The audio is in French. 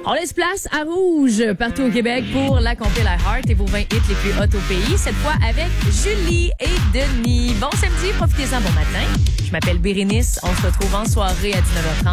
On laisse place à Rouge, partout au Québec, pour la compil iHeart et vos 20 hits les plus hot au pays. Cette fois avec Julie et Denis. Bon samedi, profitez-en, bon matin. Je m'appelle Bérénice. On se retrouve en soirée à 19h30.